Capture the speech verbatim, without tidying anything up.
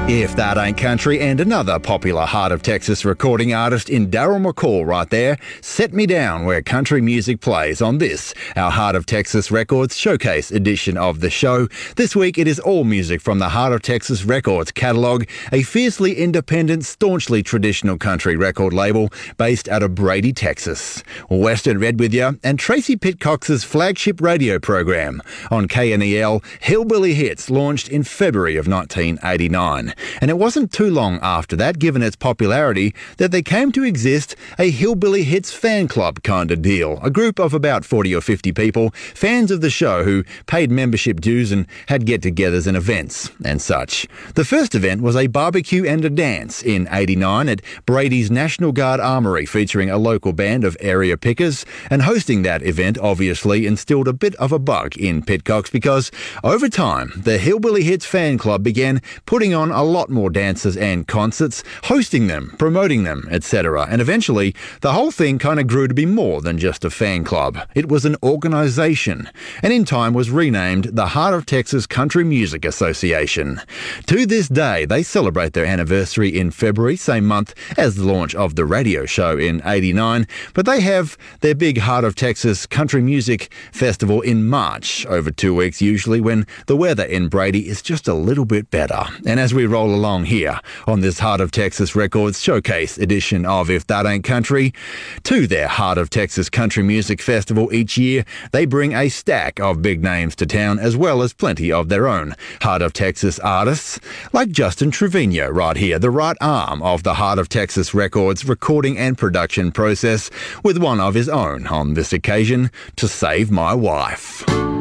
If That Ain't Country, and another popular Heart of Texas recording artist in Daryl McCall right there, Set Me Down where country music plays on this, our Heart of Texas Records Showcase edition of the show. This week it is all music from the Heart of Texas Records catalogue, a fiercely independent, staunchly traditional country record label based out of Brady, Texas. Western Red with you, and Tracy Pitcox's flagship radio program on K N E L, Hillbilly Hits, launched in February of nineteen eighty-nine. And it wasn't too long after that, given its popularity, that there came to exist a Hillbilly Hits fan club kind of deal. A group of about forty or fifty people, fans of the show who paid membership dues and had get-togethers and events and such. The first event was a barbecue and a dance in eighty-nine at Brady's National Guard Armory, featuring a local band of area pickers. And hosting that event obviously instilled a bit of a bug in Pitcox, because over time the Hillbilly Hits fan club began putting on a lot more dances and concerts, hosting them, promoting them, et cetera. And eventually, the whole thing kind of grew to be more than just a fan club. It was an organisation, and in time was renamed the Heart of Texas Country Music Association. To this day, they celebrate their anniversary in February, same month as the launch of the radio show in eighty-nine, but they have their big Heart of Texas Country Music Festival in March, over two weeks usually, when the weather in Brady is just a little bit better. And as we roll along here on this Heart of Texas Records Showcase edition of If That Ain't Country, to their Heart of Texas Country Music Festival each year, they bring a stack of big names to town, as well as plenty of their own Heart of Texas artists, like Justin Trevino right here, the right arm of the Heart of Texas Records recording and production process, with one of his own on this occasion, To Save My Wife.